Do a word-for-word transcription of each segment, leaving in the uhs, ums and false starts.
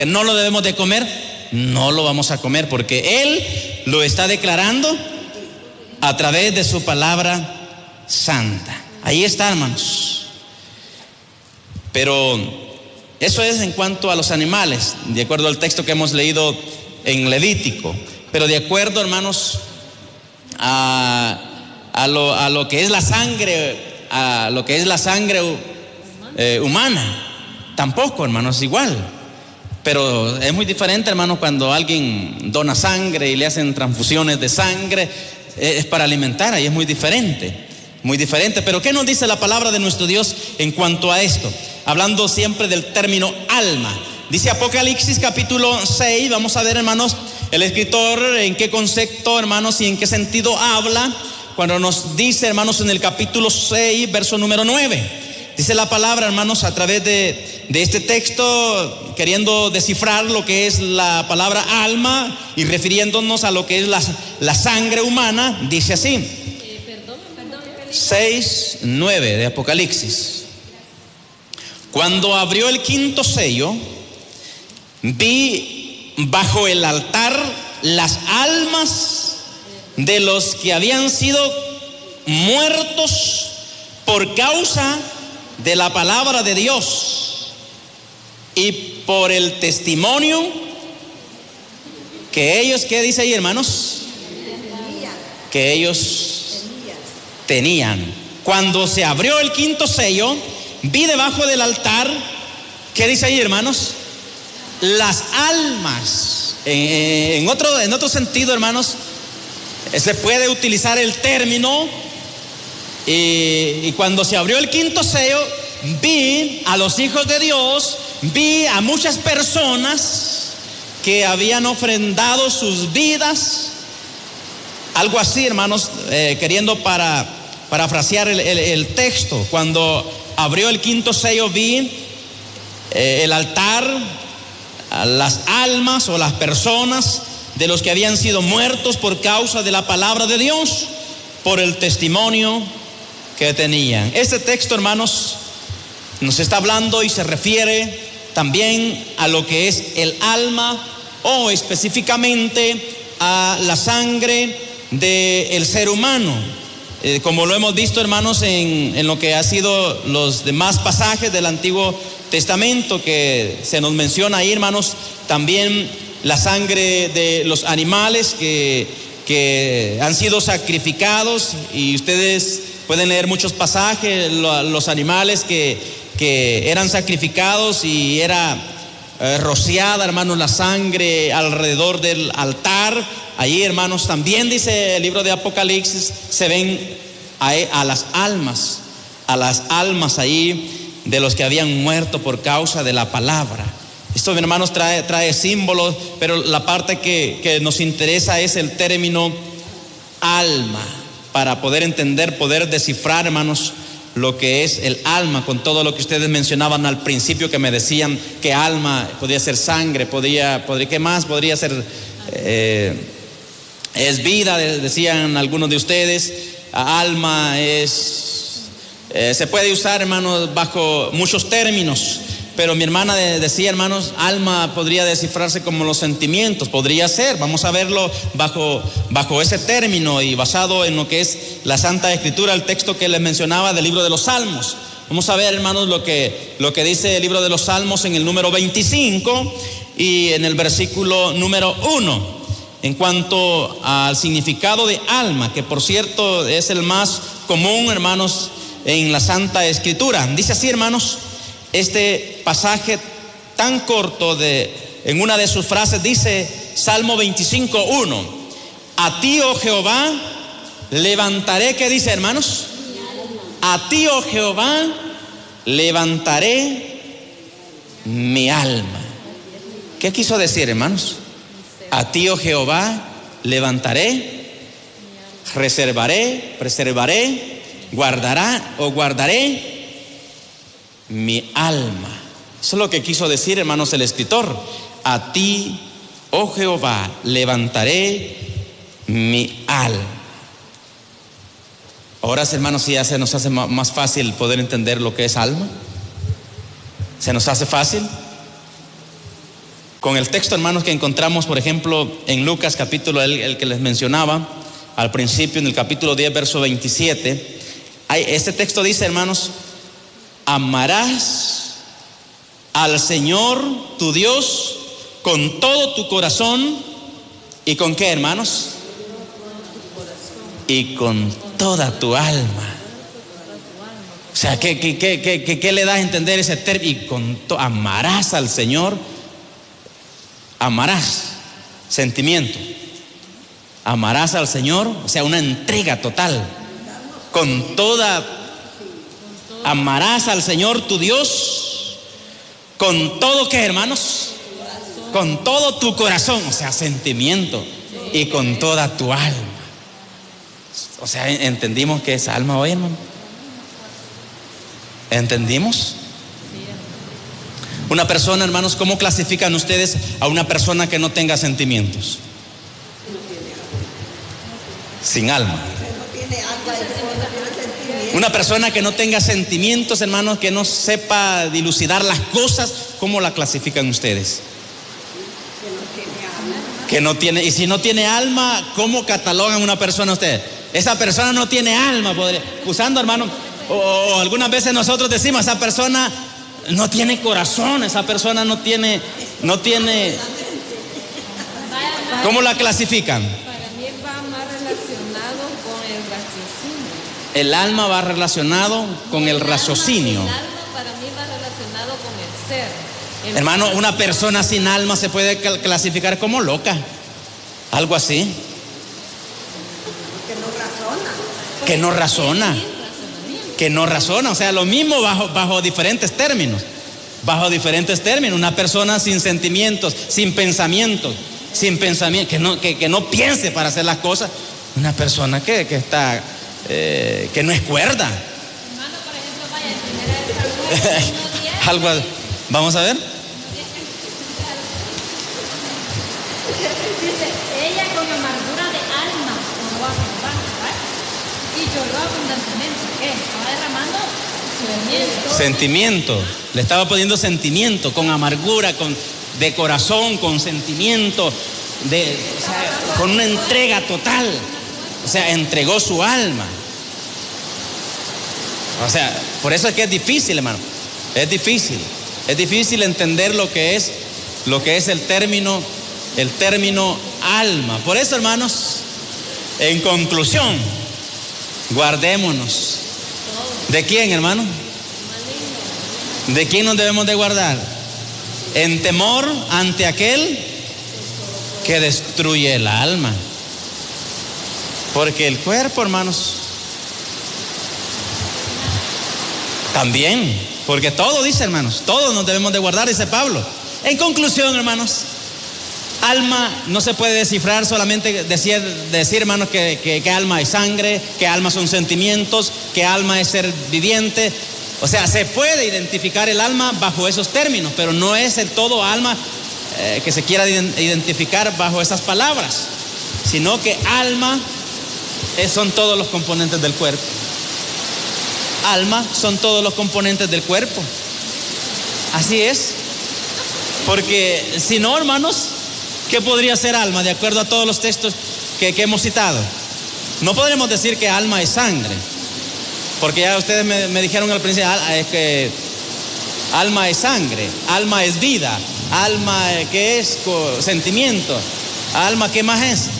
no lo debemos de comer, no lo vamos a comer, porque Él lo está declarando a través de su palabra santa. Ahí está, hermanos. Pero eso es en cuanto a los animales, de acuerdo al texto que hemos leído en Levítico. Pero de acuerdo, hermanos, a, a, lo, a lo que es la sangre, a lo que es la sangre eh, humana, tampoco, hermanos, igual. Pero es muy diferente, hermanos, cuando alguien dona sangre y le hacen transfusiones de sangre, es para alimentar, ahí es muy diferente, muy diferente. Pero ¿qué nos dice la palabra de nuestro Dios en cuanto a esto? Hablando siempre del término alma. Dice Apocalipsis capítulo seis, vamos a ver, hermanos, el escritor en qué concepto, hermanos, y en qué sentido habla cuando nos dice, hermanos, en el capítulo seis, verso número nueve. Dice la palabra, hermanos, a través de, de este texto, queriendo descifrar lo que es la palabra alma y refiriéndonos a lo que es la, la sangre humana, dice así. Eh, perdón, perdón, seis, nueve de Apocalipsis. Cuando abrió el quinto sello, vi bajo el altar las almas de los que habían sido muertos por causa de la palabra de Dios y por el testimonio que ellos, ¿qué dice ahí, hermanos? Que ellos tenían. Cuando se abrió el quinto sello, vi debajo del altar, ¿qué dice ahí, hermanos? Las almas. En, en otro, en otro sentido, hermanos, se puede utilizar el término. Y, y cuando se abrió el quinto sello, vi a los hijos de Dios, vi a muchas personas que habían ofrendado sus vidas, algo así, hermanos, eh, queriendo para parafrasear el, el, el texto. Cuando abrió el quinto sello, vi eh, el altar, las almas o las personas de los que habían sido muertos por causa de la palabra de Dios, por el testimonio que tenían. Este texto, hermanos, nos está hablando y se refiere también a lo que es el alma, o específicamente a la sangre del ser humano. Eh, como lo hemos visto, hermanos, en, en lo que ha sido los demás pasajes del Antiguo Testamento, que se nos menciona ahí, hermanos, también la sangre de los animales que, que han sido sacrificados, y ustedes pueden leer muchos pasajes, los animales que, que eran sacrificados y era eh, rociada, hermanos, la sangre alrededor del altar. Allí, hermanos, también dice el libro de Apocalipsis, se ven a, a las almas, a las almas ahí de los que habían muerto por causa de la palabra. Esto, hermanos, trae, trae símbolos, pero la parte que, que nos interesa es el término alma, para poder entender, poder descifrar, hermanos, lo que es el alma, con todo lo que ustedes mencionaban al principio, que me decían que alma podía ser sangre, podía, podría, ¿qué más? Podría ser, eh, es vida, decían algunos de ustedes. Alma es, eh, se puede usar, hermanos, bajo muchos términos. Pero mi hermana decía, hermanos, alma podría descifrarse como los sentimientos, podría ser. Vamos a verlo bajo, bajo ese término y basado en lo que es la Santa Escritura, el texto que les mencionaba del libro de los Salmos. Vamos a ver, hermanos, lo que, lo que dice el libro de los Salmos en el número veinticinco y en el versículo número uno, en cuanto al significado de alma, que por cierto es el más común, hermanos, en la Santa Escritura. Dice así, hermanos, este pasaje tan corto, de, en una de sus frases dice Salmo veinticinco, uno: a ti, oh Jehová, levantaré, ¿qué dice, hermanos? A ti, oh Jehová, levantaré mi alma. ¿Qué quiso decir, hermanos? A ti, oh Jehová, levantaré, reservaré, preservaré, guardará o guardaré mi alma. Eso es lo que quiso decir, hermanos, el escritor. A ti, oh Jehová, levantaré mi alma. Ahora, hermanos, si ya se nos hace más fácil poder entender lo que es alma. ¿Se nos hace fácil? Con el texto, hermanos, que encontramos, por ejemplo, en Lucas capítulo, el, el que les mencionaba al principio, en el capítulo diez, verso veintisiete, hay, este texto dice, hermanos, amarás al Señor tu Dios con todo tu corazón. ¿Y con qué, hermanos? Y con toda tu alma. O sea, ¿qué, qué, qué, qué, qué le da a entender ese término? Y con to- amarás al Señor. Amarás, sentimiento. Amarás al Señor, o sea, una entrega total. Con toda, amarás al Señor tu Dios. Con todo, ¿qué, hermanos? Con todo tu corazón, o sea, sentimiento. Y con toda tu alma. O sea, ¿entendimos qué es alma hoy, hermano? ¿Entendimos? Una persona, hermanos, ¿cómo clasifican ustedes a una persona que no tenga sentimientos? Sin alma. Una persona que no tenga sentimientos, hermanos, que no sepa dilucidar las cosas, ¿cómo la clasifican ustedes? Que no tiene, y si no tiene alma, ¿cómo catalogan una persona ustedes? Esa persona no tiene alma, podría, usando, hermano, o, o algunas veces nosotros decimos, esa persona no tiene corazón, esa persona no tiene, no tiene. ¿Cómo la clasifican? Para mí va más relacionado con el raciocinio. El alma va relacionado con el raciocinio. El alma para mí va relacionado con el ser. El Hermano, una persona sin alma se puede clasificar como loca, algo así. Que no razona. Que no razona, o sea, lo mismo bajo, bajo diferentes términos. Bajo diferentes términos. Una persona sin sentimientos, sin pensamientos, sin pensamiento, que no, que, que no piense para hacer las cosas. Una persona que, que está, eh, que no es cuerda. Hermano, por ejemplo, vaya, primera vez al Algo, vamos a ver. Dice, ella con amargura de alma no va a probar, ¿verdad? Y lloró abundantemente. ¿Qué? Estaba derramando sentimiento. Sentimiento. Le estaba poniendo sentimiento, con amargura, con, de corazón, con sentimiento, de, o sea, con una entrega total. O sea, entregó su alma. O sea, por eso es que es difícil, hermano. Es difícil. Es difícil entender lo que es, lo que es el término, el término alma. Por eso, hermanos, en conclusión, guardémonos. ¿De quién, hermano? ¿De quién nos debemos de guardar? En temor ante aquel que destruye el alma. Porque el cuerpo, hermanos, también, porque todo dice, hermanos, todos nos debemos de guardar, dice Pablo. En conclusión, hermanos, alma no se puede descifrar solamente decir, decir hermanos, que, que, que alma es sangre, que alma son sentimientos, que alma es ser viviente. O sea, se puede identificar el alma bajo esos términos, pero no es el todo alma eh, que se quiera identificar bajo esas palabras, sino que alma es, son todos los componentes del cuerpo. Alma son todos los componentes del cuerpo. Así es. Porque si no, hermanos, ¿qué podría ser alma de acuerdo a todos los textos que, que hemos citado? No podremos decir que alma es sangre, porque ya ustedes me, me dijeron al principio es que alma es sangre, alma es vida, alma ¿qué es? Sentimiento, alma ¿qué más es?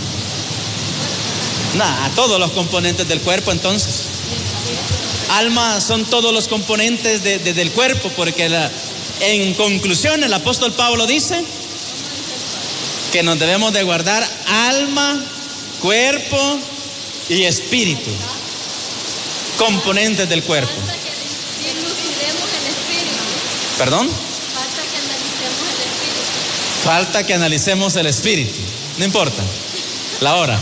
Nada, todos los componentes del cuerpo. Entonces, alma son todos los componentes de, de, del cuerpo, porque la, en conclusión el apóstol Pablo dice que nos debemos de guardar alma, cuerpo y espíritu, componentes del cuerpo. Falta que dilucidemos el espíritu. ¿Perdón? Falta que analicemos el espíritu. Falta que analicemos el espíritu. No importa la hora.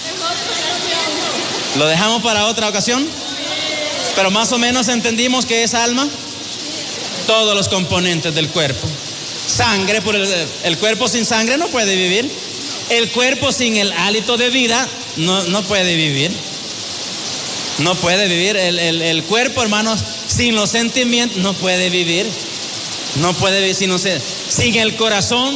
¿Lo dejamos para otra ocasión? Pero más o menos entendimos que es alma. Todos los componentes del cuerpo. Sangre, por el, el cuerpo sin sangre no puede vivir. El cuerpo sin el hálito de vida no, no puede vivir. No puede vivir. El, el, el cuerpo, hermanos, sin los sentimientos no puede vivir. No puede vivir sin los, sin el corazón